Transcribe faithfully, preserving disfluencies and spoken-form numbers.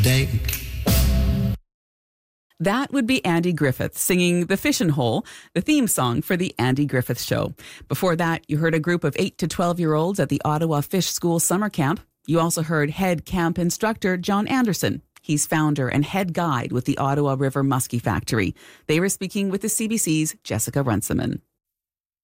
Day. That would be Andy Griffith singing The Fishin' Hole, the theme song for The Andy Griffith Show. Before that, you heard a group of eight to twelve-year-olds at the Ottawa Fish School summer camp. You also heard head camp instructor John Anderson. He's founder and head guide with the Ottawa River Muskie Factory. They were speaking with the C B C's Jessica Runciman.